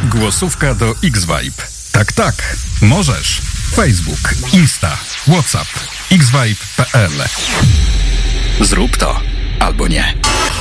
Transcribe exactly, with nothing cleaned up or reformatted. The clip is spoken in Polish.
Głosówka do X-Vibe. Tak, tak, możesz. Facebook, Insta, WhatsApp, xvibe kropka p l. Zrób to albo nie.